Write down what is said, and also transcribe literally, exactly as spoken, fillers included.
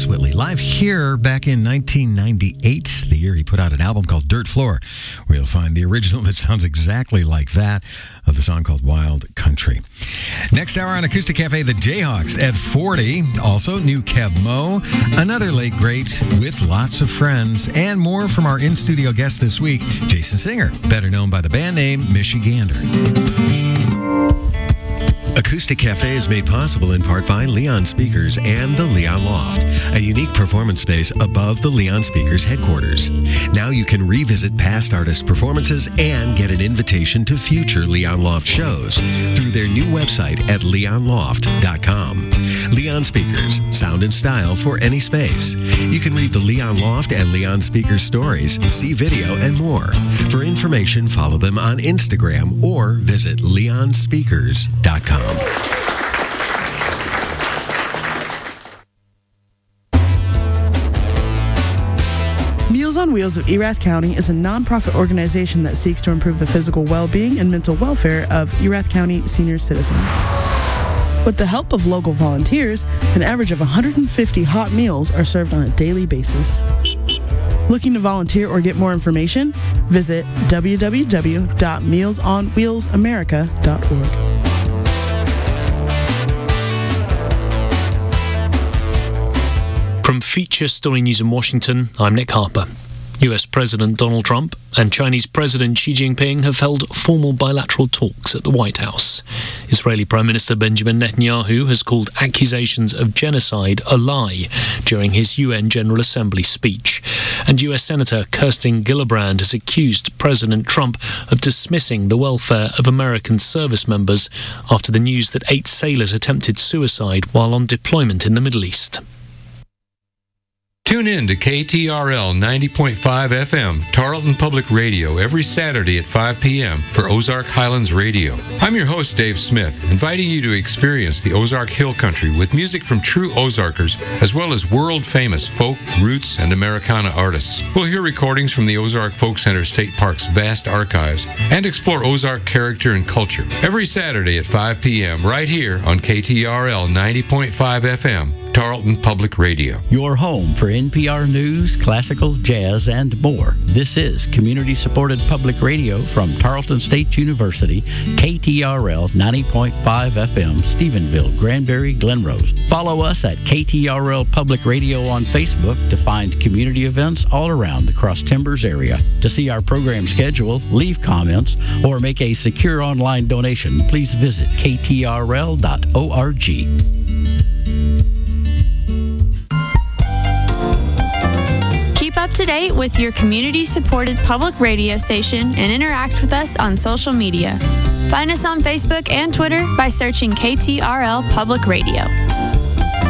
Travis Whitley, live here back in nineteen ninety-eight, the year he put out an album called Dirt Floor, where you'll find the original that sounds exactly like that of the song called Wild Country. Next hour on Acoustic Cafe, the Jayhawks at forty. Also, new Keb Mo, another late great with lots of friends, and more from our in-studio guest this week, Jason Singer, better known by the band name Michigander. Acoustic Cafe is made possible in part by Leon Speakers and the Leon Loft, a unique performance space above the Leon Speakers headquarters. Now you can revisit past artist performances and get an invitation to future Leon Loft shows through their new website at leon loft dot com. Leon Speakers, sound and style for any space. You can read the Leon Loft and Leon Speakers stories, see video, and more. For information, follow them on Instagram or visit leon speakers dot com. Meals on Wheels of Erath County is a nonprofit organization that seeks to improve the physical well-being and mental welfare of Erath County senior citizens. With the help of local volunteers, an average of one hundred fifty hot meals are served on a daily basis. Looking to volunteer or get more information? Visit w w w dot meals on wheels america dot org. From Feature Story News in Washington, I'm Nick Harper. U S President Donald Trump and Chinese President Xi Jinping have held formal bilateral talks at the White House. Israeli Prime Minister Benjamin Netanyahu has called accusations of genocide a lie during his U N General Assembly speech. And U S Senator Kirsten Gillibrand has accused President Trump of dismissing the welfare of American service members after the news that eight sailors attempted suicide while on deployment in the Middle East. Tune in to K T R L ninety point five F M, Tarleton Public Radio, every Saturday at five p.m. for Ozark Highlands Radio. I'm your host, Dave Smith, inviting you to experience the Ozark Hill Country with music from true Ozarkers, as well as world-famous folk, roots, and Americana artists. We'll hear recordings from the Ozark Folk Center State Park's vast archives and explore Ozark character and culture. Every Saturday at five p.m. right here on K T R L ninety point five F M, Tarleton Public Radio. Your home for N P R News, classical, jazz, and more. This is community-supported public radio from Tarleton State University, K T R L ninety point five F M, Stephenville, Granbury, Glenrose. Follow us at K T R L Public Radio on Facebook to find community events all around the Cross Timbers area. To see our program schedule, leave comments, or make a secure online donation, please visit k t r l dot org. Keep up to date with your community-supported public radio station and interact with us on social media. Find us on Facebook and Twitter by searching K T R L Public Radio.